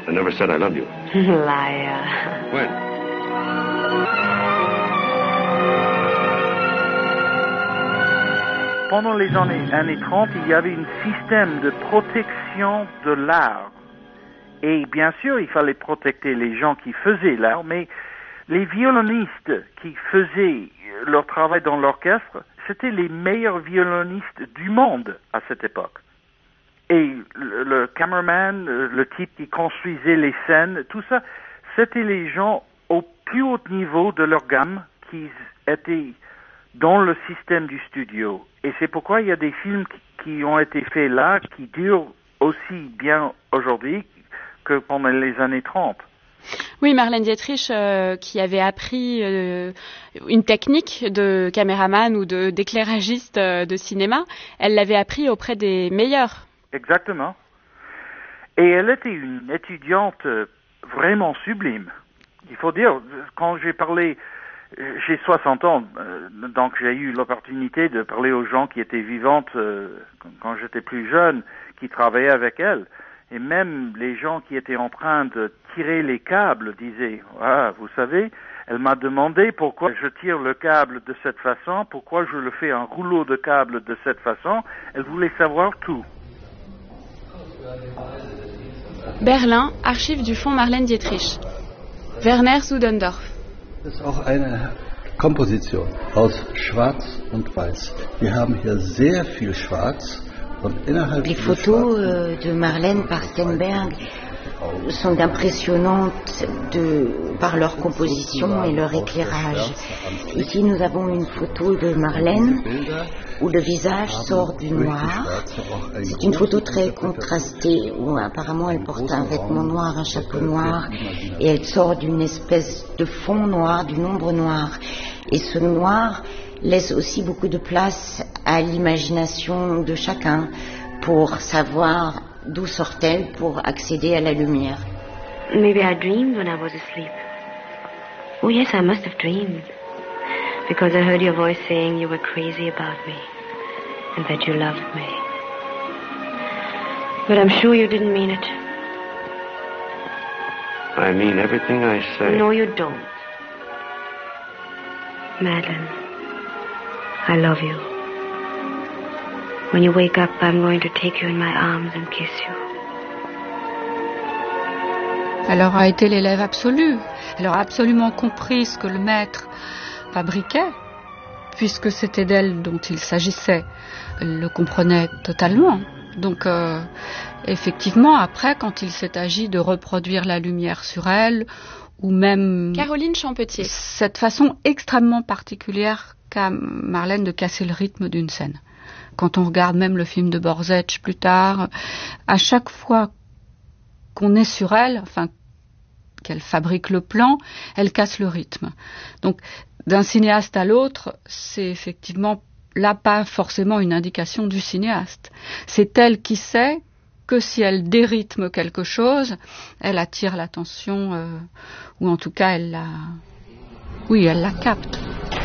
I never said I loved you. Liar. When? Pendant les années 30, il y avait un système de protection de l'art. Et bien sûr, il fallait protéger les gens qui faisaient l'art, mais les violonistes qui faisaient leur travail dans l'orchestre, c'était les meilleurs violonistes du monde à cette époque. Et le cameraman, le type qui construisait les scènes, tout ça, c'était les gens au plus haut niveau de leur gamme qui étaient dans le système du studio. Et c'est pourquoi il y a des films qui ont été faits là, qui durent aussi bien aujourd'hui que pendant les années 30. Oui, Marlène Dietrich, qui avait appris une technique de caméraman ou d'éclairagiste de cinéma, elle l'avait appris auprès des meilleurs. Exactement. Et elle était une étudiante vraiment sublime. Il faut dire, quand j'ai parlé, j'ai 60 ans, donc j'ai eu l'opportunité de parler aux gens qui étaient vivantes quand j'étais plus jeune, qui travaillaient avec elle. Et même les gens qui étaient en train de tirer les câbles disaient « Ah, vous savez, elle m'a demandé pourquoi je tire le câble de cette façon, pourquoi je le fais un rouleau de câble de cette façon. » Elle voulait savoir tout. Berlin, Archives du Fonds Marlène Dietrich. Werner Zudendorf. Das ist auch eine Komposition aus Schwarz und Weiß. Wir haben hier sehr viel Schwarz. Les photos de Marlène par Steinberg sont impressionnantes par leur composition et leur éclairage. Ici, nous avons une photo de Marlène où le visage sort du noir. C'est une photo très contrastée où apparemment elle porte un vêtement noir, un chapeau noir et elle sort d'une espèce de fond noir, d'une ombre noire. Et ce noir laisse aussi beaucoup de place à l'imagination de chacun pour savoir d'où sort-elle pour accéder à la lumière. Maybe I dreamed when I was asleep. Oh yes, I must have dreamed. Because I heard your voice saying you were crazy about me and that you loved me. But I'm sure you didn't mean it. I mean everything I say. No, you don't. Madeleine, I love you. When you wake up, I'm going to take you in my arms and kiss you. Elle aura été l'élève absolue. Elle aura absolument compris ce que le maître fabriquait, puisque c'était d'elle dont il s'agissait. Elle le comprenait totalement. Donc, effectivement, après, quand il s'est agi de reproduire la lumière sur elle, ou même Caroline Champetier, cette façon extrêmement particulière qu'a Marlène de casser le rythme d'une scène. Quand on regarde même le film de Borzec plus tard, à chaque fois qu'on est sur elle, enfin qu'elle fabrique le plan, elle casse le rythme. Donc d'un cinéaste à l'autre, c'est effectivement là pas forcément une indication du cinéaste. C'est elle qui sait que si elle dérythme quelque chose, elle attire l'attention, ou en tout cas elle la capte.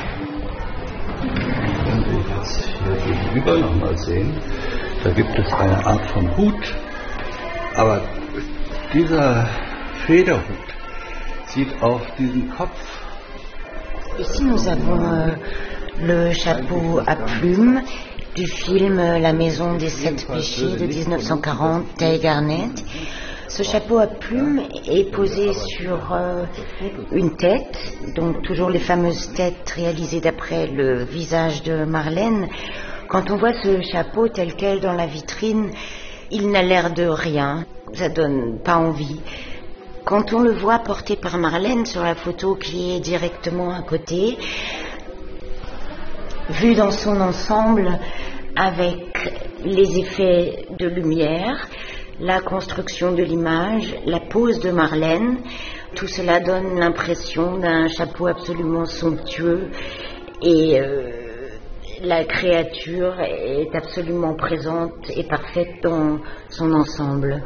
Wenn wir jetzt hier gegenüber nochmal sehen, da gibt es eine Art von Hut, aber dieser Federhut zieht auf diesen Kopf. Ici nous avons le chapeau à plumes du film La Maison des Sept Péchés de 1940, Tay Garnett. Ce chapeau à plumes est posé sur une tête, donc toujours les fameuses têtes réalisées d'après le visage de Marlène. Quand on voit ce chapeau tel quel dans la vitrine, il n'a l'air de rien, ça donne pas envie. Quand on le voit porté par Marlène sur la photo qui est directement à côté, vu dans son ensemble avec les effets de lumière, la construction de l'image, la pose de Marlène, tout cela donne l'impression d'un chapeau absolument somptueux et la créature est absolument présente et parfaite dans son ensemble.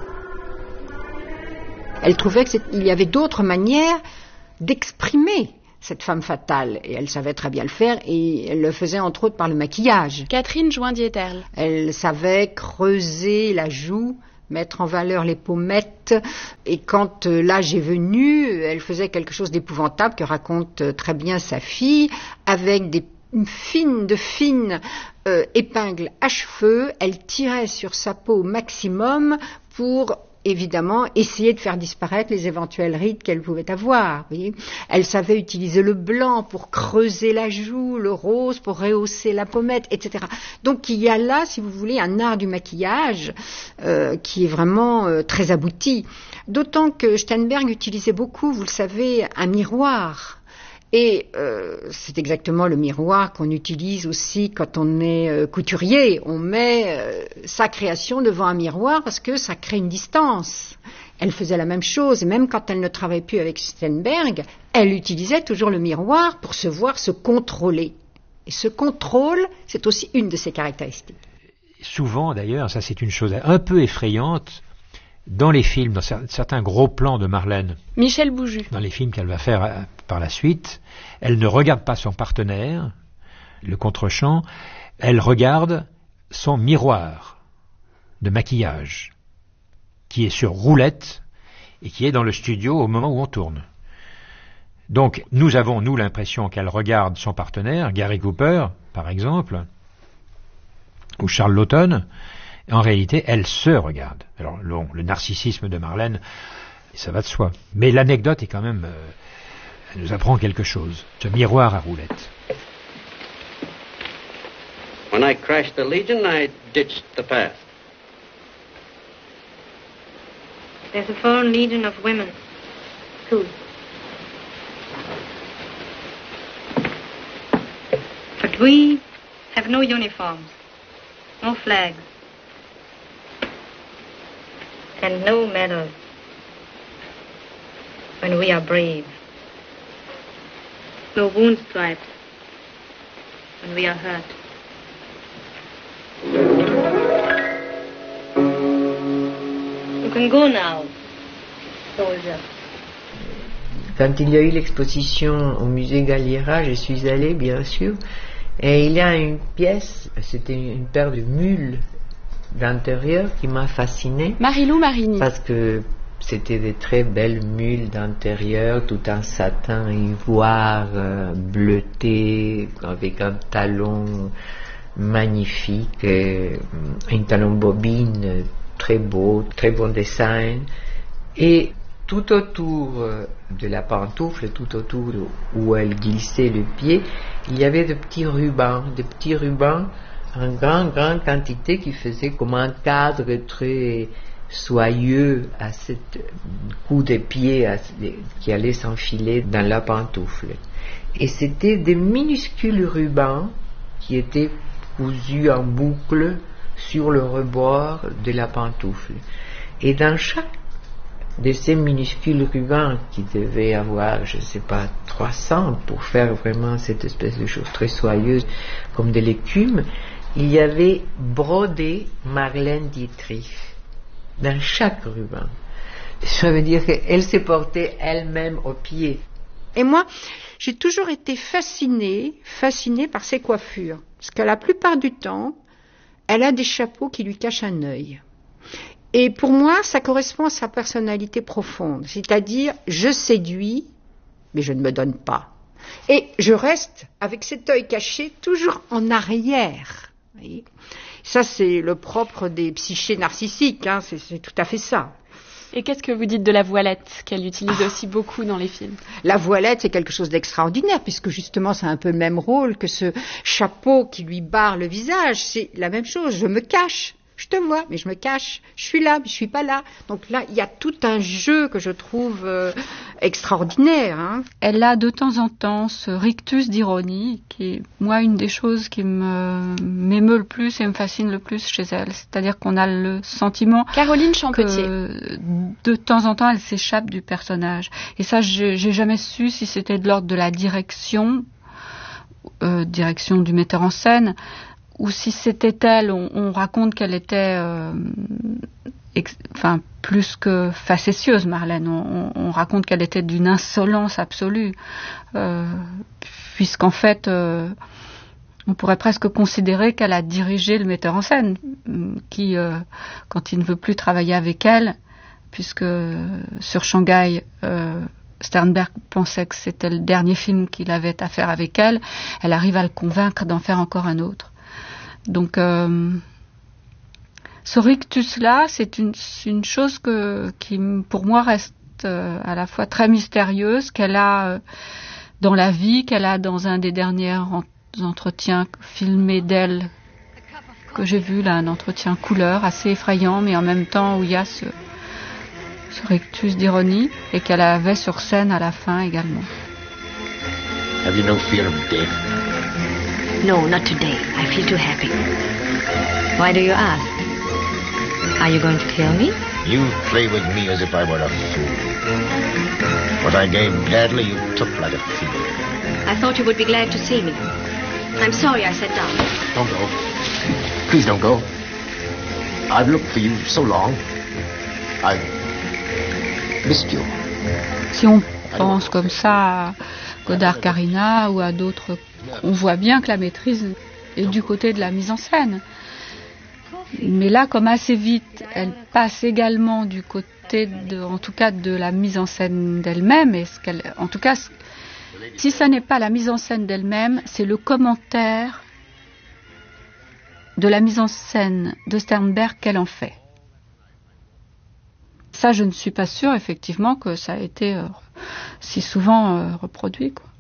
Elle trouvait qu'il y avait d'autres manières d'exprimer cette femme fatale, et elle savait très bien le faire, et elle le faisait entre autres par le maquillage. Catherine Join-Dieterle. Elle savait creuser la joue mettre en valeur les pommettes. Et quand l'âge est venu, elle faisait quelque chose d'épouvantable que raconte très bien sa fille, avec de fines épingles à cheveux. Elle tirait sur sa peau au maximum pour évidemment essayer de faire disparaître les éventuelles rides qu'elle pouvait avoir. Vous voyez, elle savait utiliser le blanc pour creuser la joue, le rose pour rehausser la pommette, etc. Donc il y a là, si vous voulez, un art du maquillage qui est vraiment très abouti. D'autant que Sternberg utilisait beaucoup, vous le savez, un miroir. Et c'est exactement le miroir qu'on utilise aussi quand on est couturier. On met sa création devant un miroir parce que ça crée une distance. Elle faisait la même chose, et même quand elle ne travaillait plus avec Sternberg, elle utilisait toujours le miroir pour se voir, se contrôler. Et ce contrôle, c'est aussi une de ses caractéristiques. Souvent d'ailleurs, ça c'est une chose un peu effrayante, dans les films, dans certains gros plans de Marlène, Michel Bouju, dans les films qu'elle va faire par la suite, elle ne regarde pas son partenaire, le contre-champ, elle regarde son miroir de maquillage, qui est sur roulette et qui est dans le studio au moment où on tourne. Donc nous avons, l'impression qu'elle regarde son partenaire, Gary Cooper, par exemple, ou Charles Laughton. En réalité, elle se regarde. Alors, le narcissisme de Marlène, ça va de soi. Mais l'anecdote est quand même... elle nous apprend quelque chose. Ce miroir à roulettes. When I crashed the Legion, I ditched the past. There's a foreign legion of women, too. But we have no uniforms, no flags. And no medals when we are brave. No wound stripes when we are hurt. You can go now, soldier. Quand il y a eu l'exposition au musée Galliera, je suis allée, bien sûr, et il y a une pièce, c'était une paire de mules d'intérieur qui m'a fascinée. Marilou Marini. Parce que c'était de très belles mules d'intérieur, tout en satin ivoire, bleuté, avec un talon magnifique, un talon bobine très beau, très bon design. Et tout autour de la pantoufle, tout autour où elle glissait le pied, il y avait de petits rubans en grande quantité qui faisait comme un cadre très soyeux à cette coup de pied qui allait s'enfiler dans la pantoufle. Et c'était des minuscules rubans qui étaient cousus en boucle sur le rebord de la pantoufle. Et dans chaque de ces minuscules rubans qui devaient avoir, je ne sais pas, 300 pour faire vraiment cette espèce de chose très soyeuse comme de l'écume, il y avait brodé Marlène Dietrich dans chaque ruban. Ça veut dire qu'elle s'est portée elle-même au pied. Et moi, j'ai toujours été fascinée par ses coiffures. Parce que la plupart du temps, elle a des chapeaux qui lui cachent un œil. Et pour moi, ça correspond à sa personnalité profonde. C'est-à-dire, je séduis, mais je ne me donne pas. Et je reste avec cet œil caché toujours en arrière. Vous voyez, ça, c'est le propre des psychés narcissiques, hein, c'est tout à fait ça. Et qu'est-ce que vous dites de la voilette, qu'elle utilise aussi beaucoup dans les films? La voilette, c'est quelque chose d'extraordinaire, puisque justement, c'est un peu le même rôle que ce chapeau qui lui barre le visage. C'est la même chose, je me cache. Je te vois, mais je me cache. Je suis là, mais je suis pas là. Donc là, il y a tout un jeu que je trouve extraordinaire. Hein. Elle a de temps en temps ce rictus d'ironie, qui est, moi, une des choses qui m'émeut le plus et me fascine le plus chez elle. C'est-à-dire qu'on a le sentiment Caroline Champetier. Que de temps en temps, elle s'échappe du personnage. Et ça, j'ai jamais su si c'était de l'ordre de la direction du metteur en scène, ou si c'était elle, on raconte qu'elle était plus que facétieuse, Marlène. On raconte qu'elle était d'une insolence absolue, puisqu'en fait, On pourrait presque considérer qu'elle a dirigé le metteur en scène, qui, quand il ne veut plus travailler avec elle, puisque sur Shanghai, Sternberg pensait que c'était le dernier film qu'il avait à faire avec elle, elle arrive à le convaincre d'en faire encore un autre. Donc, ce rictus-là, c'est une chose qui, pour moi, reste à la fois très mystérieuse, qu'elle a dans la vie, qu'elle a dans un des derniers entretiens filmés d'elle que j'ai vu, là, un entretien couleur assez effrayant, mais en même temps où il y a ce rictus d'ironie, et qu'elle avait sur scène à la fin également. Have you no fear of death? No, not today. I feel too happy. Why do you ask? Are you going to kill me? You play with me as if I were a fool. What I gave gladly, you took like a thief. I thought you would be glad to see me. I'm sorry I sat down. Don't go. Please don't go. I've looked for you so long. I've missed you. Si on pense comme ça à Godard Carina ou à d'autres, on voit bien que la maîtrise est du côté de la mise en scène. Mais là, comme assez vite, elle passe également du côté en tout cas, de la mise en scène d'elle-même. En tout cas, si ça n'est pas la mise en scène d'elle-même, c'est le commentaire de la mise en scène de Sternberg qu'elle en fait. Ça, je ne suis pas sûre, effectivement, que ça a été si souvent reproduit, quoi.